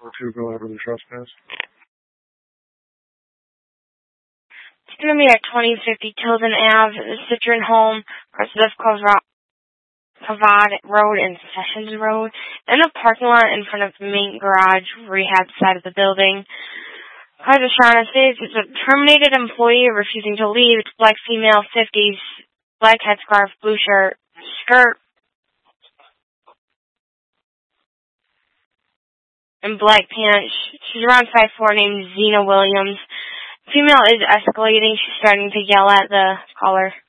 or to go over the trespass. It's going to be at 2050 Tilden Ave, the Citron Home, President Pavad Road and Sessions Road, in a parking lot in front of the main garage rehab side of the building. Kaiser Shauna says it's a terminated employee refusing to leave. It's black female, 50s, black headscarf, blue skirt, and black pants. She's around 5'4", named Zena Williams. Female is escalating. She's starting to yell at the caller.